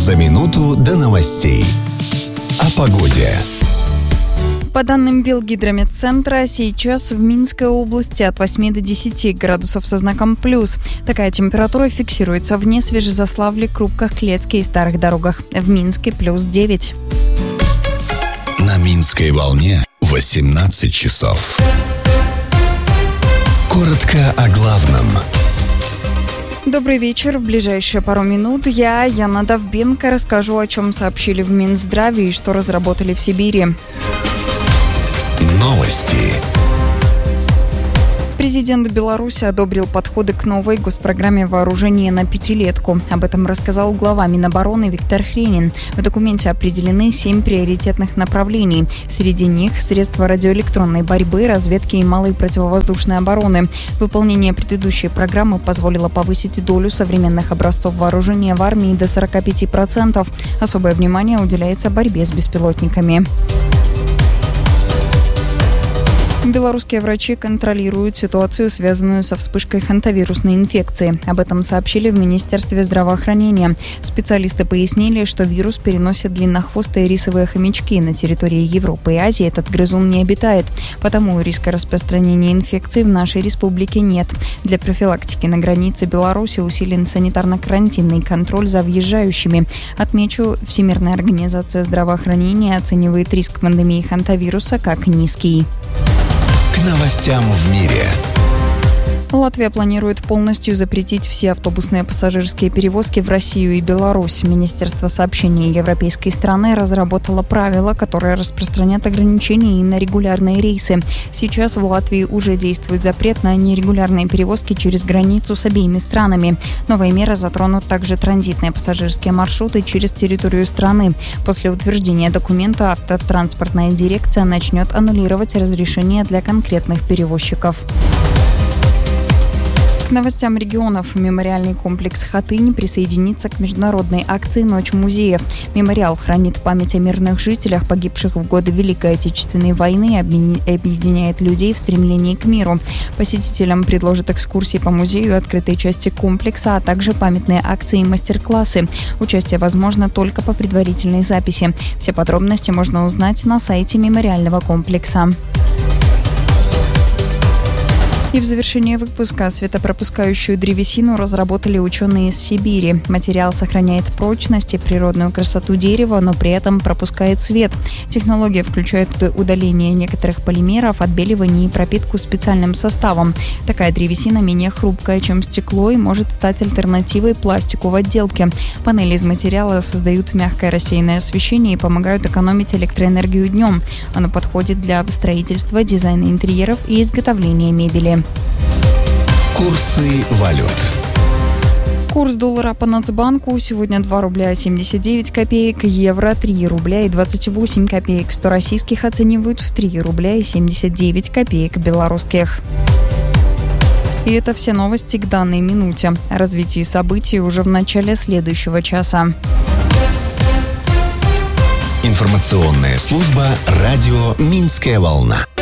За минуту до новостей. О погоде. По данным Белгидрометцентра, сейчас в Минской области от 8 до 10 градусов со знаком плюс. Такая температура фиксируется в Несвежезаславле, Крупках, Клецке и Старых Дорогах. В Минске плюс 9. На Минской волне 18 часов. Коротко о главном. Добрый вечер. В ближайшие пару минут я, Яна Довбенко, расскажу, о чем сообщили в Минздраве и что разработали в Сибири. Новости. Президент Беларуси одобрил подходы к новой госпрограмме вооружения на пятилетку. Об этом рассказал глава Минобороны Виктор Хренин. В документе определены 7 приоритетных направлений. Среди них средства радиоэлектронной борьбы, разведки и малой противовоздушной обороны. Выполнение предыдущей программы позволило повысить долю современных образцов вооружения в армии до 45%. Особое внимание уделяется борьбе с беспилотниками. Белорусские врачи контролируют ситуацию, связанную со вспышкой хантавирусной инфекции. Об этом сообщили в Министерстве здравоохранения. Специалисты пояснили, что вирус переносят длиннохвостые рисовые хомячки. На территории Европы и Азии этот грызун не обитает, потому риска распространения инфекции в нашей республике нет. Для профилактики на границе Беларуси усилен санитарно-карантинный контроль за въезжающими. Отмечу, Всемирная организация здравоохранения оценивает риск пандемии хантавируса как низкий. К новостям в мире. Латвия планирует полностью запретить все автобусные пассажирские перевозки в Россию и Беларусь. Министерство сообщений европейской страны разработало правила, которые распространят ограничения и на регулярные рейсы. Сейчас в Латвии уже действует запрет на нерегулярные перевозки через границу с обеими странами. Новые меры затронут также транзитные пассажирские маршруты через территорию страны. После утверждения документа автотранспортная дирекция начнет аннулировать разрешения для конкретных перевозчиков. К новостям регионов. Мемориальный комплекс «Хатынь» присоединится к международной акции «Ночь музеев». Мемориал хранит память о мирных жителях, погибших в годы Великой Отечественной войны, и объединяет людей в стремлении к миру. Посетителям предложат экскурсии по музею и открытой части комплекса, а также памятные акции и мастер-классы. Участие возможно только по предварительной записи. Все подробности можно узнать на сайте мемориального комплекса. И в завершение выпуска светопропускающую древесину разработали ученые из Сибири. Материал сохраняет прочность и природную красоту дерева, но при этом пропускает свет. Технология включает удаление некоторых полимеров, отбеливание и пропитку специальным составом. Такая древесина менее хрупкая, чем стекло, и может стать альтернативой пластику в отделке. Панели из материала создают мягкое рассеянное освещение и помогают экономить электроэнергию днем. Оно подходит для строительства, дизайна интерьеров и изготовления мебели. Курсы валют. Курс доллара по Нацбанку сегодня 2 рубля 79 копеек, евро 3 рубля и 28 копеек, 100 российских оценивают в 3 рубля и 79 копеек белорусских. И это все новости к данной минуте. О развитии событий уже в начале следующего часа. Информационная служба «Радио Минская волна».